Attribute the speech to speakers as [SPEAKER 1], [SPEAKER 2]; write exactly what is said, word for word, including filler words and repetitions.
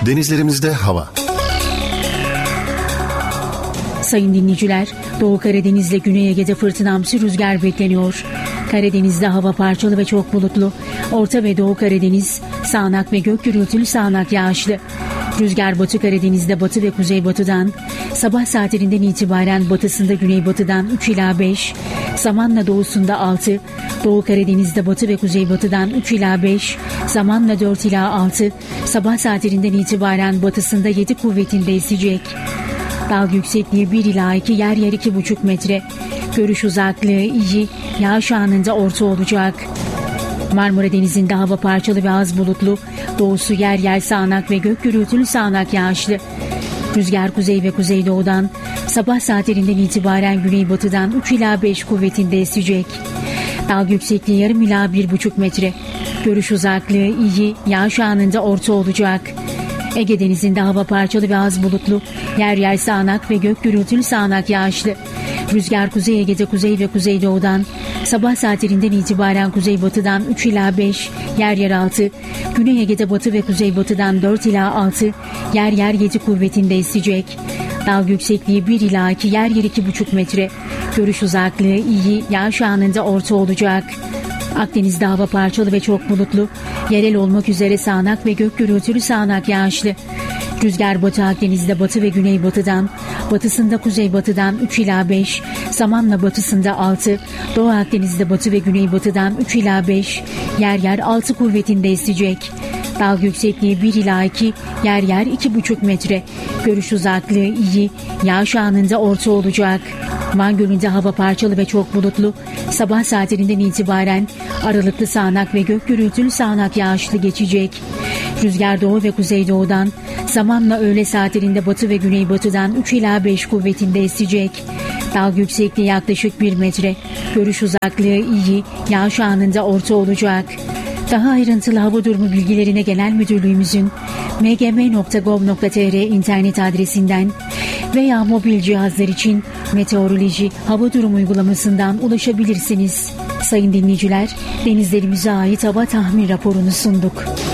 [SPEAKER 1] Denizlerimizde hava.
[SPEAKER 2] Sayın dinleyiciler, Doğu Karadeniz'le Güney Ege'de fırtınamsı rüzgar bekleniyor. Karadeniz'de hava parçalı ve çok bulutlu. Orta ve Doğu Karadeniz sağanak ve gök gürültülü sağanak yağışlı. Rüzgar Batı Karadeniz'de batı ve kuzeybatıdan, sabah saatlerinden itibaren batısında güneybatıdan üç ila beş, zamanla doğusunda altı, Doğu Karadeniz'de batı ve kuzeybatıdan üç ila beş, zamanla dört ila altı, sabah saatlerinden itibaren batısında yedi kuvvetinde esecek. Dalga yüksekliği bir ila iki, yer yer iki buçuk metre. Görüş uzaklığı iyi, yağış anında orta olacak. Marmara Denizi'nde hava parçalı ve az bulutlu, doğusu yer yer sağanak ve gök gürültülü sağanak yağışlı. Rüzgar kuzey ve kuzeydoğudan, sabah saatlerinden itibaren güneybatıdan üç ila beş kuvvetinde esecek. Dalga yüksekliği yarım ila bir buçuk metre. Görüş uzaklığı iyi, yağış anında orta olacak. Ege Denizi'nde hava parçalı ve az bulutlu, yer yer sağanak ve gök gürültülü sağanak yağışlı. Rüzgar Kuzey Ege'de kuzey ve kuzeydoğudan, sabah saatlerinden itibaren kuzeybatıdan üç ila beş, yer yer altı, Güney Ege'de batı ve kuzeybatıdan dört ila altı, yer yer yedi kuvvetinde esecek. Dalga yüksekliği bir ila iki, yer yer iki buçuk metre. Görüş uzaklığı iyi, yağış anında orta olacak. Akdeniz'de hava parçalı ve çok bulutlu, yerel olmak üzere sağanak ve gök gürültülü sağanak yağışlı. Rüzgar Batı Akdeniz'de batı ve güneybatıdan, batısında kuzeybatıdan üç ila beş, zamanla batısında altı, Doğu Akdeniz'de batı ve güneybatıdan üç ila beş, yer yer altı kuvvetinde esecek. Dalga yüksekliği bir ila iki, yer yer iki buçuk metre. Görüş uzaklığı iyi, yağış anında orta olacak. Van Gölü'nde hava parçalı ve çok bulutlu, sabah saatlerinden itibaren aralıklı sağanak ve gök gürültülü sağanak yağışlı geçecek. Rüzgar doğu ve kuzeydoğudan, zamanla öğle saatlerinde batı ve güneybatıdan üç ila beş kuvvetinde esecek. Dalga yüksekliği yaklaşık bir metre. Görüş uzaklığı iyi, yağış anında orta olacak. Daha ayrıntılı hava durumu bilgilerine Genel Müdürlüğümüzün m g m nokta gov nokta t r internet adresinden veya mobil cihazlar için meteoroloji hava durumu uygulamasından ulaşabilirsiniz. Sayın dinleyiciler, denizlerimize ait hava tahmin raporunu sunduk.